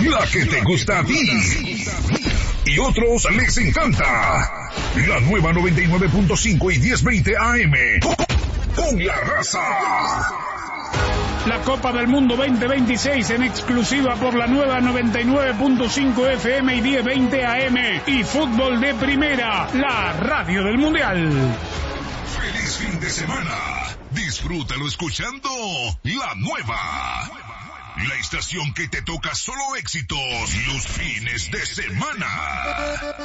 la que te gusta a ti y otros les encanta. La nueva 99.5 y 1020 AM con la raza. La Copa del Mundo 2026 en exclusiva por la nueva 99.5 FM y 1020 AM y Fútbol de Primera, la radio del Mundial. Feliz fin de semana. Disfrútalo escuchando La Nueva. La estación que te toca solo éxitos los fines de semana.